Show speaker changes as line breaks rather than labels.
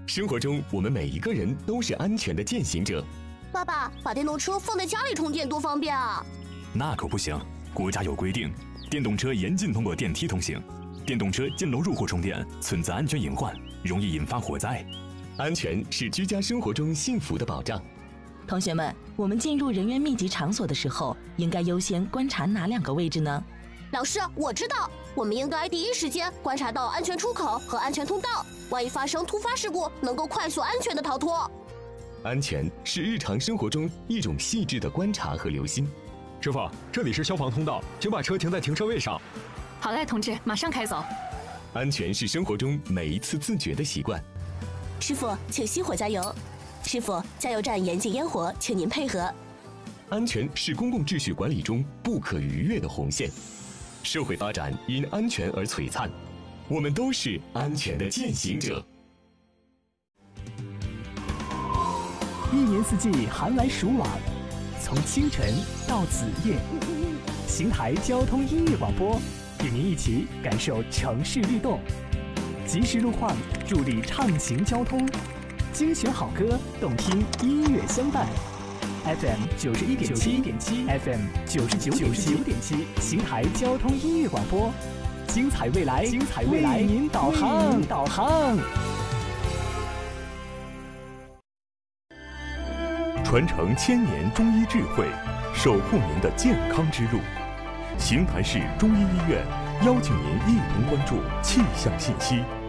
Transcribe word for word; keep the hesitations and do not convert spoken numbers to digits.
生活中，我们每一个人都是安全的践行者。
爸爸，把电动车放在家里充电多方便啊！
那可不行，国家有规定，电动车严禁通过电梯通行。电动车进楼入户充电存在安全隐患，容易引发火灾。
安全是居家生活中幸福的保障。
同学们，我们进入人员密集场所的时候，应该优先观察哪两个位置呢？
老师，我知道，我们应该第一时间观察到安全出口和安全通道，万一发生突发事故，能够快速安全的逃脱。
安全是日常生活中一种细致的观察和留心。
师傅，这里是消防通道，请把车停在停车位上。
好嘞，同志，马上开走。
安全是生活中每一次自觉的习惯。
师傅，请熄火加油。师傅，加油站严禁烟火，请您配合。
安全是公共秩序管理中不可逾越的红线。社会发展因安全而璀璨，我们都是安全的践行者。
一年四季寒来暑往，从清晨到子夜，邢台交通音乐广播与您一起感受城市律动，及时路况助力畅行交通，精选好歌，动听音乐相伴。F M 九十一点七点七 ，F M 九十九点七点七，邢台交通音乐广播，精彩未来，精彩未来，为您导航，导航。
传承千年中医智慧，守护您的健康之路。邢台市中医医院邀请您一同关注气象信息。